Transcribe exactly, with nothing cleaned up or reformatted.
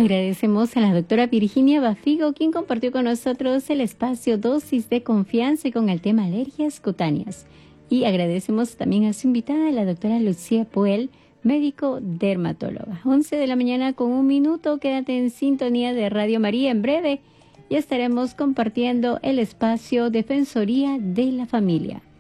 Agradecemos a la doctora Virginia Bafigo, quien compartió con nosotros el espacio Dosis de Confianza con el tema alergias cutáneas. Y agradecemos también a su invitada, la doctora Lucía Puel, médico dermatóloga. once de la mañana con un minuto, quédate en sintonía de Radio María. En breve ya estaremos compartiendo el espacio Defensoría de la Familia.